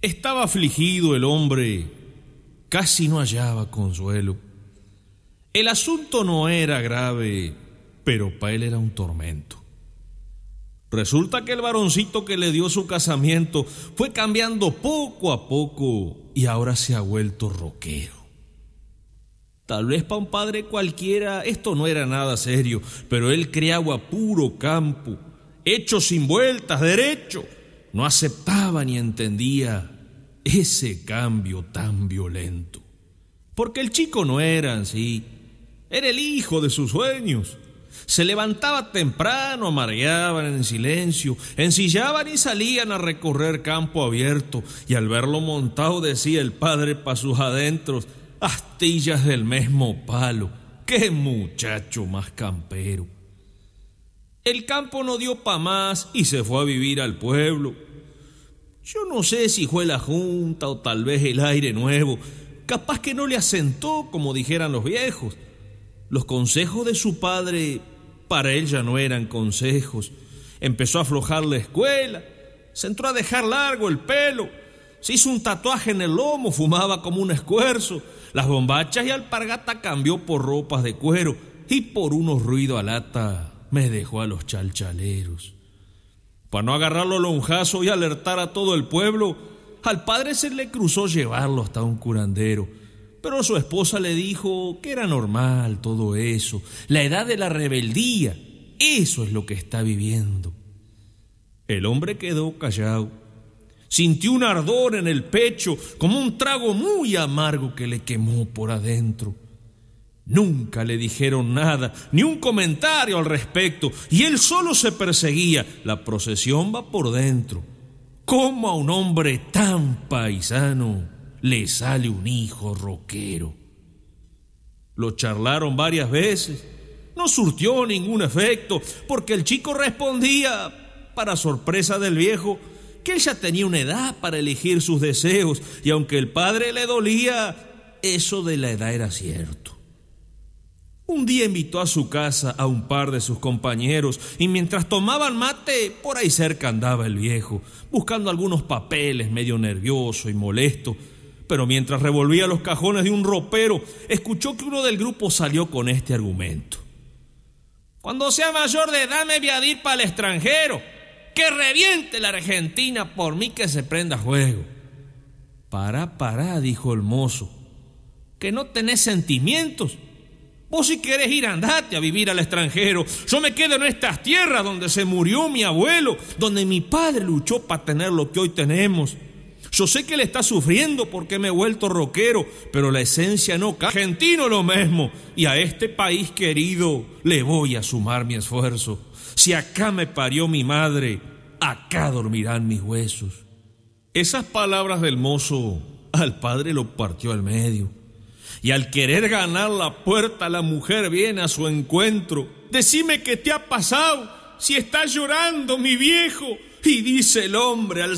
Estaba afligido el hombre, casi no hallaba consuelo. El asunto no era grave, pero para él era un tormento. Resulta que el varoncito que le dio su casamiento fue cambiando poco a poco y ahora se ha vuelto rockero. Tal vez para un padre cualquiera esto no era nada serio, pero él criaba puro campo, hecho sin vueltas, derecho. No aceptaba ni entendía ese cambio tan violento. Porque el chico no era así, era el hijo de sus sueños. Se levantaba temprano, amareaban en silencio, ensillaban y salían a recorrer campo abierto, y al verlo montado decía el padre pa' sus adentros: astillas del mismo palo, qué muchacho más campero. El campo no dio pa' más y se fue a vivir al pueblo. Yo no sé si fue la junta o tal vez el aire nuevo, capaz que no le asentó como dijeran los viejos. Los consejos de su padre para él ya no eran consejos. Empezó a aflojar la escuela, se entró a dejar largo el pelo, se hizo un tatuaje en el lomo, fumaba como un escuerzo, las bombachas y alpargata cambió por ropas de cuero y por unos ruidos a lata me dejó a los chalchaleros. Para no agarrarlo lonjazo y alertar a todo el pueblo, al padre se le cruzó llevarlo hasta un curandero. Pero su esposa le dijo que era normal todo eso, la edad de la rebeldía, eso es lo que está viviendo. El hombre quedó callado, sintió un ardor en el pecho, como un trago muy amargo que le quemó por adentro. Nunca le dijeron nada, ni un comentario al respecto, y él solo se perseguía: la procesión va por dentro. ¿Cómo a un hombre tan paisano le sale un hijo rockero? Lo charlaron varias veces, no surtió ningún efecto, porque el chico respondía, para sorpresa del viejo, que él ya tenía una edad para elegir sus deseos, y aunque el padre le dolía, eso de la edad era cierto. Un día invitó a su casa a un par de sus compañeros, y mientras tomaban mate, por ahí cerca andaba el viejo, buscando algunos papeles, medio nervioso y molesto. Pero mientras revolvía los cajones de un ropero, escuchó que uno del grupo salió con este argumento: cuando sea mayor de edad me voy a ir para el extranjero, que reviente la Argentina, por mí que se prenda fuego. Pará, dijo el mozo, que no tenés sentimientos. Vos si querés ir, andate a vivir al extranjero. Yo me quedo en estas tierras donde se murió mi abuelo, donde mi padre luchó para tener lo que hoy tenemos. Yo sé que él está sufriendo porque me he vuelto rockero, pero la esencia no cambia. Argentino lo mismo, y a este país querido le voy a sumar mi esfuerzo. Si acá me parió mi madre, acá dormirán mis huesos. Esas palabras del mozo al padre lo partió al medio. Y al querer ganar la puerta, la mujer viene a su encuentro. Decime qué te ha pasado, si estás llorando, mi viejo. Y dice el hombre al